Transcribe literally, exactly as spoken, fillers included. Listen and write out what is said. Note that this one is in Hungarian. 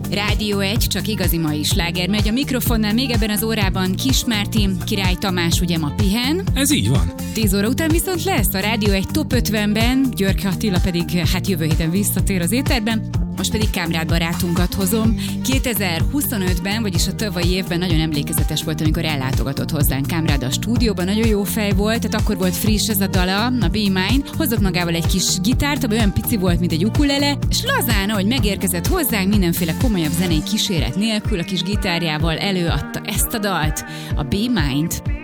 Rádió egy, csak igazi mai sláger megy. A mikrofonnál még ebben az órában Kis Márti, Király Tamás ugye ma pihen. Ez így van. tíz óra után viszont lesz a Rádió egy top ötvenben, Györke Attila pedig hát jövő héten visszatér az éterben. Most pedig Kámrád barátunkat hozom. kétezer-huszonötben, vagyis a tavalyi évben nagyon emlékezetes volt, amikor ellátogatott hozzánk Kámrád a stúdióban. Nagyon jó fej volt, tehát akkor volt friss ez a dala, a Be Mine. Hozott magával egy kis gitárt, ami olyan pici volt, mint egy ukulele, és lazán, ahogy megérkezett hozzánk, mindenféle komolyabb zenei kíséret nélkül a kis gitárjával előadta ezt a dalt, a Be Mine-t.